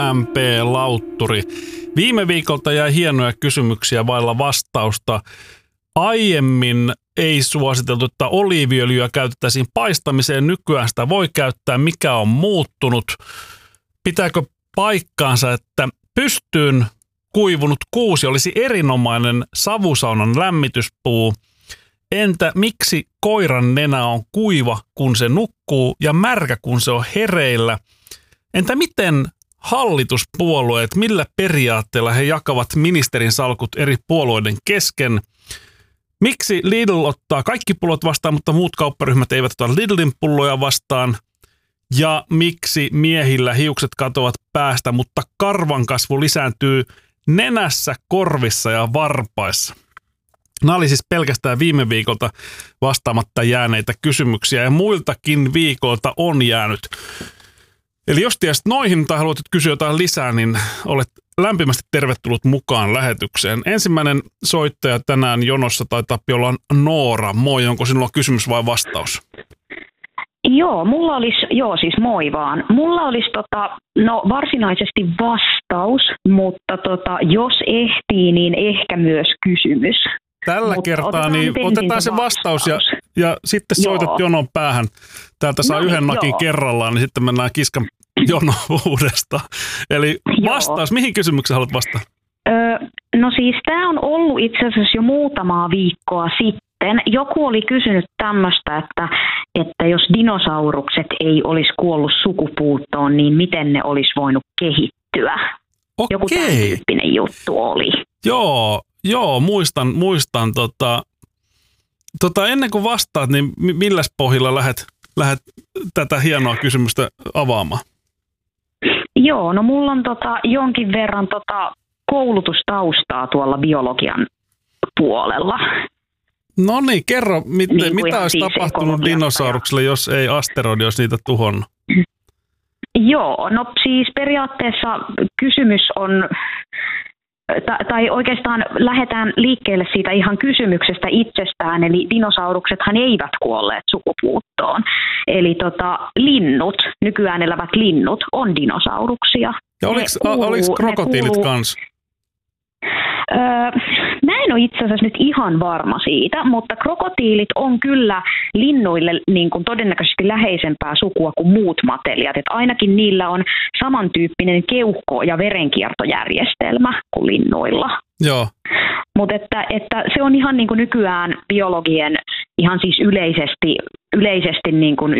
MP-lautturi. Viime viikolta jäi hienoja kysymyksiä vailla vastausta. Aiemmin ei suositeltu, että oliiviöljyä käytettäisiin paistamiseen. Nykyään sitä voi käyttää. Mikä on muuttunut? Pitääkö paikkaansa, että pystyyn kuivunut kuusi olisi erinomainen savusaunan lämmityspuu? Entä miksi koiran nenä on kuiva, kun se nukkuu, ja märkä, kun se on hereillä? Entä miten hallituspuolueet, millä periaatteella he jakavat ministerin salkut eri puolueiden kesken? Miksi Lidl ottaa kaikki pullot vastaan, mutta muut kaupparyhmät eivät ota Lidlin pulloja vastaan? Ja miksi miehillä hiukset katoavat päästä, mutta karvankasvu lisääntyy nenässä, korvissa ja varpaissa? Nämä oli siis pelkästään viime viikolta vastaamatta jääneitä kysymyksiä, ja muiltakin viikolta on jäänyt. Eli jos tiesit noihin tai haluat kysyä jotain lisää, niin olet lämpimästi tervetullut mukaan lähetykseen. Ensimmäinen soittaja tänään jonossa taitaa olla Noora. Moi, onko sinulla kysymys vai vastaus? Joo, siis moi vaan. Mulla olisi varsinaisesti vastaus, mutta jos ehtii, niin ehkä myös kysymys. Tällä kertaa niin otetaan se vastaus ja sitten soitat jonon päähän. Täältä saa yhden nakin kerrallaan, niin sitten mennään kiskan jono uudestaan. Eli vastaus, mihin kysymykseen haluat vastata? No siis tämä on ollut itse asiassa jo muutamaa viikkoa sitten. Joku oli kysynyt tämmöistä, että jos dinosaurukset ei olisi kuollut sukupuuttoon, niin miten ne olisi voinut kehittyä? Okei. Joku tämän tyyppinen juttu oli. Joo, muistan. Ennen kuin vastaat, niin milläs pohjalla lähdet tätä hienoa kysymystä avaamaan? Joo, no mulla on jonkin verran koulutustaustaa tuolla biologian puolella. No niin, kerro, mitä olisi siis tapahtunut dinosauruksille, jos ei asteroidi olisi niitä tuhonnut? Joo, no siis periaatteessa kysymys on, tai oikeastaan lähdetään liikkeelle siitä ihan kysymyksestä itsestään, eli dinosauruksethan eivät kuolleet sukupuuttoon. Eli linnut, nykyään elävät linnut, on dinosauruksia. Ja oliko krokotiilit kanssa? Mä en ole itse asiassa nyt ihan varma siitä, mutta krokotiilit on kyllä linnuille niin kuin todennäköisesti läheisempää sukua kuin muut matelijat. Et ainakin niillä on samantyyppinen keuhko- ja verenkiertojärjestelmä kuin linnuilla. Joo. Mutta että se on ihan niin kuin nykyään biologien ihan siis yleisesti niin kuin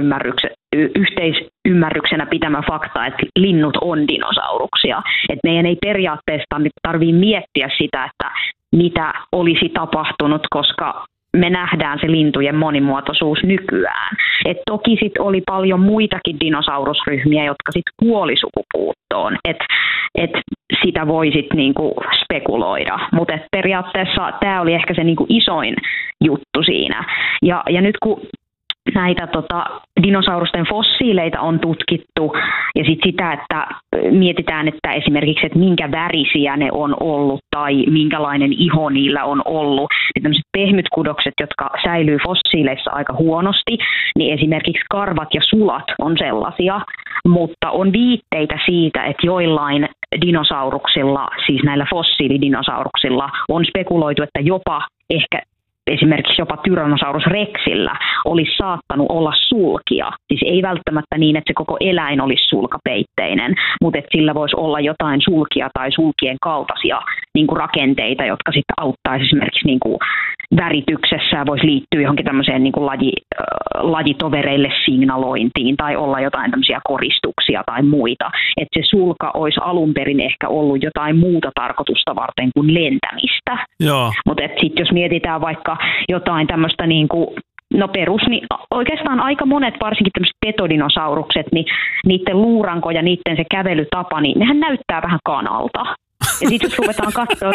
yhteisymmärryksenä pitämä fakta, että linnut on dinosauruksia. Et meidän ei periaatteessa tarvitse miettiä sitä, että mitä olisi tapahtunut, koska me nähdään se lintujen monimuotoisuus nykyään. Et toki sit oli paljon muitakin dinosaurusryhmiä, jotka sit kuoli sukupuuttoon. Et sitä voi sit niinku spekuloida, mutta periaatteessa tämä oli ehkä se niinku isoin juttu siinä. Ja nyt kun näitä dinosaurusten fossiileita on tutkittu ja sitä, että mietitään, että esimerkiksi, että minkä värisiä ne on ollut tai minkälainen iho niillä on ollut. Ja tämmöiset pehmytkudokset, jotka säilyy fossiileissa aika huonosti, niin esimerkiksi karvat ja sulat on sellaisia, mutta on viitteitä siitä, että joillain dinosauruksilla, siis näillä fossiilidinosauruksillla, on spekuloitu, että esimerkiksi jopa Tyrannosaurus rexillä olisi saattanut olla sulkia. Siis ei välttämättä niin, että se koko eläin olisi sulkapeitteinen, mutta että sillä voisi olla jotain sulkia tai sulkien kaltaisia niin kuin rakenteita, jotka sitten auttaisi esimerkiksi niin kuin värityksessä ja voisi liittyä johonkin tämmöiseen niin kuin lajitovereille signalointiin tai olla jotain tämmöisiä koristuksia tai muita. Että se sulka olisi alun perin ehkä ollut jotain muuta tarkoitusta varten kuin lentämistä. Mutta sitten jos mietitään vaikka jotain tämmöistä niin kuin niin oikeastaan aika monet, varsinkin tämmöiset petodinosaurukset, niin niiden luuranko ja niiden se kävelytapa, niin nehän näyttää vähän kanalta. Ja sitten jos ruvetaan katsoa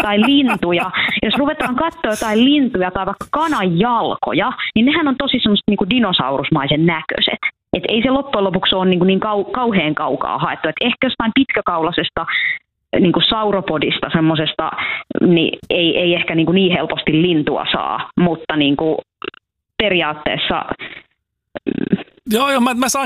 jotain lintuja tai vaikka kanan jalkoja, niin nehän on tosi semmoista niin kuin dinosaurusmaisen näköiset. Että ei se loppujen lopuksi ole niin kauhean kaukaa haettu. Et ehkä jostain pitkäkaulaisesta niin kuin sauropodista semmoisesta, niin ei ehkä niin helposti lintua saa, mutta niin kuin periaatteessa... Joo, mä saan